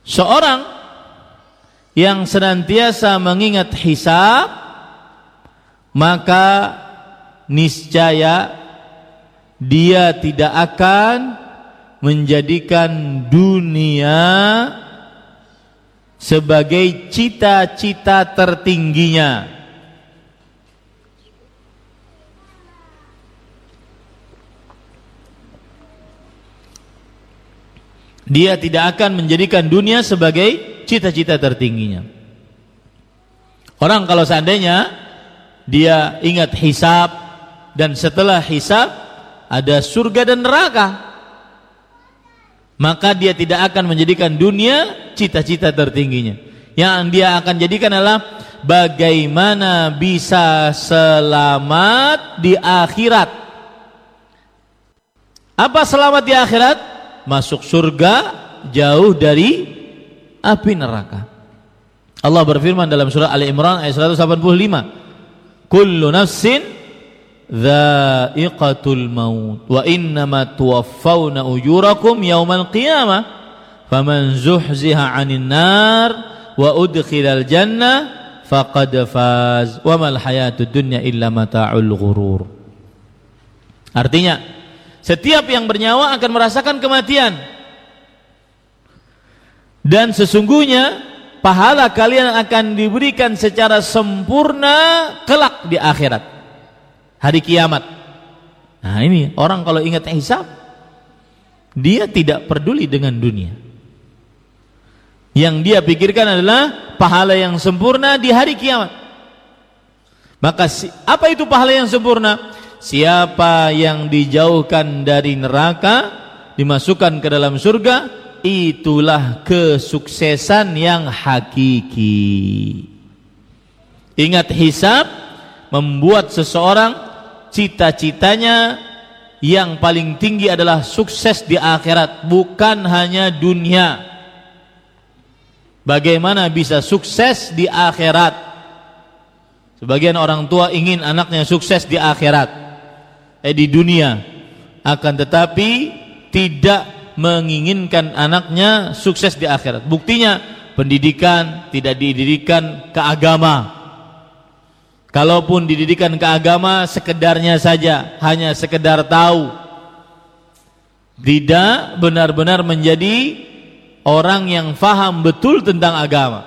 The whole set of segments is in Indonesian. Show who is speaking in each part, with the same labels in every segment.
Speaker 1: Seorang yang senantiasa mengingat hisab, maka niscaya dia tidak akan menjadikan dunia sebagai cita-cita tertingginya. Dia tidak akan menjadikan dunia sebagai cita-cita tertingginya. Orang kalau seandainya dia ingat hisab, dan setelah hisab ada surga dan neraka, maka dia tidak akan menjadikan dunia cita-cita tertingginya. Yang dia akan jadikan adalah bagaimana bisa selamat di akhirat. Apa selamat di akhirat? Masuk surga, jauh dari api neraka. Allah berfirman dalam surah Ali Imran ayat 185, kullu nafsin dha'iqatul maut wa innama tuwaffawna ujurakum yawmal qiyamah faman zuhziha 'anil nar wa udkhilal jannah faqad faz wa mal hayatud dunya illa mata'ul ghurur. Artinya, setiap yang bernyawa akan merasakan kematian, dan sesungguhnya pahala kalian akan diberikan secara sempurna kelak di akhirat, hari kiamat. Nah ini orang kalau ingat hisab, dia tidak peduli dengan dunia. Yang dia pikirkan adalah pahala yang sempurna di hari kiamat. Maka apa itu pahala yang sempurna? Siapa yang dijauhkan dari neraka, dimasukkan ke dalam surga, itulah kesuksesan yang hakiki. Ingat hisab membuat seseorang cita-citanya yang paling tinggi adalah sukses di akhirat, bukan hanya dunia. Bagaimana bisa sukses di akhirat? Sebagian orang tua ingin anaknya sukses di akhirat, di dunia, akan tetapi tidak menginginkan anaknya sukses di akhirat. Buktinya pendidikan tidak dididikan ke agama. Kalaupun dididikan ke agama sekedarnya saja, hanya sekedar tahu, tidak benar-benar menjadi orang yang faham betul tentang agama.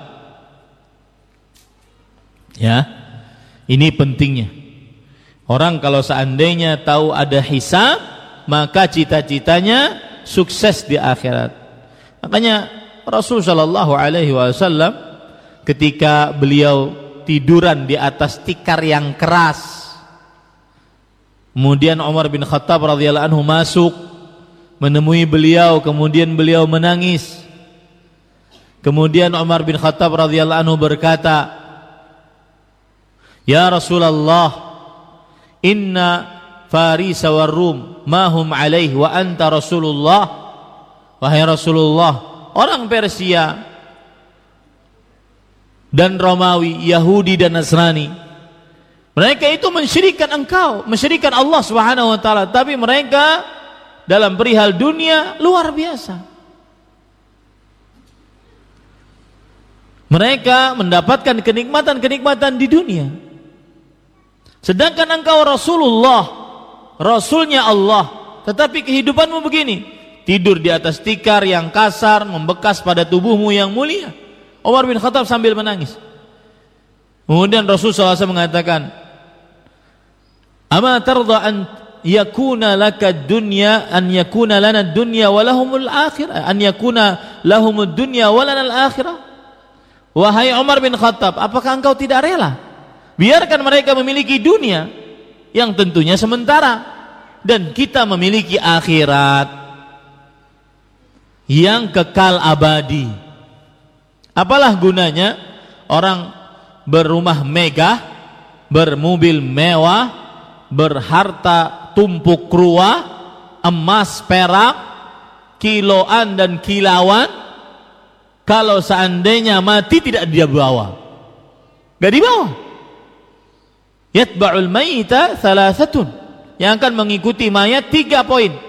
Speaker 1: Ya, ini pentingnya. Orang kalau seandainya tahu ada hisab, maka cita-citanya sukses di akhirat. Makanya Rasul sallallahu alaihi wasallam ketika beliau tiduran di atas tikar yang keras, kemudian Umar bin Khattab radhiyallahu anhu masuk menemui beliau, kemudian beliau menangis. Kemudian Umar bin Khattab radhiyallahu anhu berkata, "Ya Rasulullah, inna Farisa war Rum mahum alaih wa anta Rasulullah." Wahai Rasulullah, orang Persia dan Romawi, Yahudi dan Nasrani, mereka itu mensyirikkan engkau, mensyirikkan Allah Subhanahu wa taala, tapi mereka dalam perihal dunia luar biasa. Mereka mendapatkan kenikmatan-kenikmatan di dunia. Sedangkan engkau Rasulullah, Rasulnya Allah, tetapi kehidupanmu begini, tidur di atas tikar yang kasar, membekas pada tubuhmu yang mulia. Umar bin Khattab sambil menangis. Kemudian Rasul SAW mengatakan, "Ama tarda an yakuna laka dunya an yakuna lana dunya wa lahumul akhirah, an yakuna lahumud dunya wa lana al-akhirah?" Wahai Umar bin Khattab, apakah engkau tidak rela biarkan mereka memiliki dunia yang tentunya sementara, dan kita memiliki akhirat yang kekal abadi? Apalah gunanya orang berumah megah, bermobil mewah, berharta tumpuk ruah, emas, perak, kiloan dan kilauan, kalau seandainya mati tidak dia bawa, gak dibawa. Yatba'ul mayita thalathatun, yang akan mengikuti mayat 3 poin.